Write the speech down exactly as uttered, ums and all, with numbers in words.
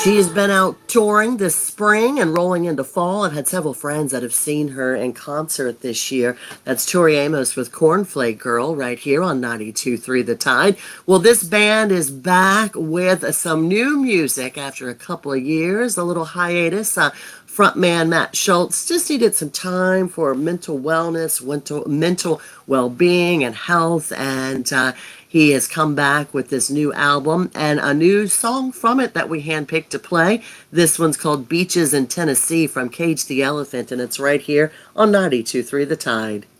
She's been out touring this spring and rolling into fall. I've had several friends that have seen her in concert this year. That's Tori Amos with Cornflake Girl right here on ninety-two point three The Tide. Well, this band is back with some new music after a couple of years, a little hiatus. Uh, frontman Matt Schultz just needed some time for mental wellness, mental, mental well-being and health, and uh, he has come back with this new album and a new song from it that we handpicked to play. This one's called Beaches in Tennessee from Cage the Elephant, and it's right here on ninety-two point three The Tide.